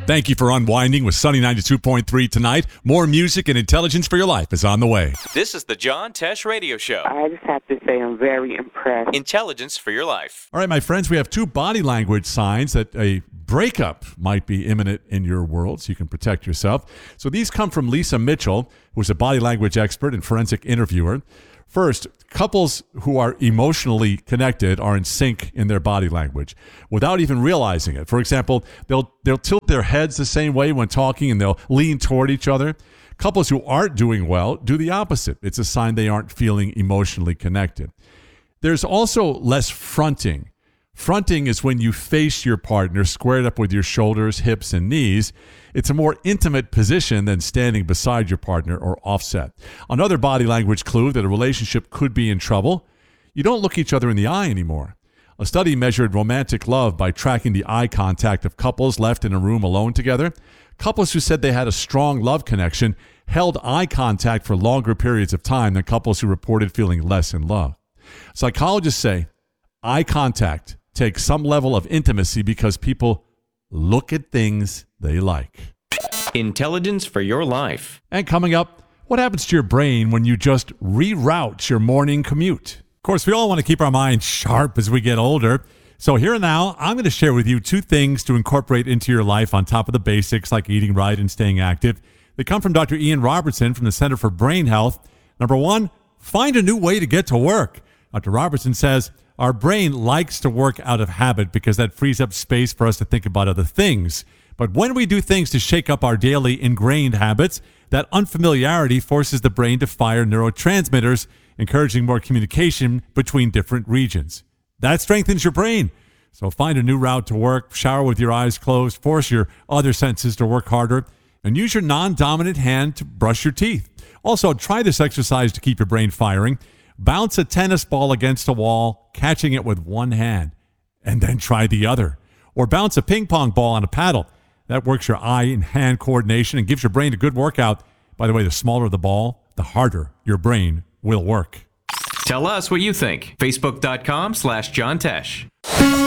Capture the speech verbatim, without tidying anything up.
Thank you for unwinding with Sunny ninety-two point three tonight. More music and intelligence for your life is on the way. This is the John Tesh Radio Show. I just have to say I'm very impressed. Intelligence for your life. All right, my friends, we have two body language signs that a breakup might be imminent in your world, so you can protect yourself. So these come from Lisa Mitchell, who's a body language expert and forensic interviewer. First, couples who are emotionally connected are in sync in their body language without even realizing it. For example, they'll they'll tilt their heads the same way when talking and they'll lean toward each other. Couples who aren't doing well do the opposite. It's a sign they aren't feeling emotionally connected. There's also less fronting. Fronting is when you face your partner squared up with your shoulders, hips, and knees. It's a more intimate position than standing beside your partner or offset. Another body language clue that a relationship could be in trouble: you don't look each other in the eye anymore. A study measured romantic love by tracking the eye contact of couples left in a room alone together. Couples who said they had a strong love connection held eye contact for longer periods of time than couples who reported feeling less in love. Psychologists say eye contact takes some level of intimacy because people look at things they like. Intelligence for your life. And coming up, what happens to your brain when you just reroute your morning commute? Of course, we all want to keep our minds sharp as we get older. So here and now, I'm going to share with you two things to incorporate into your life on top of the basics like eating right and staying active. They come from Doctor Ian Robertson from the Center for Brain Health. Number one, find a new way to get to work. Doctor Robertson says our brain likes to work out of habit because that frees up space for us to think about other things. But when we do things to shake up our daily ingrained habits, that unfamiliarity forces the brain to fire neurotransmitters, encouraging more communication between different regions. That strengthens your brain. So find a new route to work, shower with your eyes closed, force your other senses to work harder, and use your non-dominant hand to brush your teeth. Also, try this exercise to keep your brain firing. Bounce a tennis ball against a wall, catching it with one hand, and then try the other. Or bounce a ping pong ball on a paddle. That works your eye and hand coordination and gives your brain a good workout. By the way, the smaller the ball, the harder your brain will work. Tell us what you think. Facebook.com slash John Tesh.